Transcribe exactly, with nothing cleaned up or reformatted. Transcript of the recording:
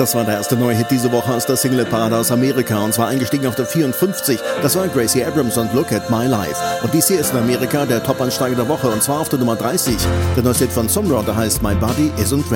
Das war der erste neue Hit diese Woche aus der Single-Parade aus Amerika und zwar eingestiegen auf der vierundfünfzig. Das war Gracie Abrams und Look at My Life. Und dies hier ist in Amerika der Top-Ansteiger der Woche und zwar auf der Nummer dreißig. Der neue Hit von Somro, der heißt My Body Isn't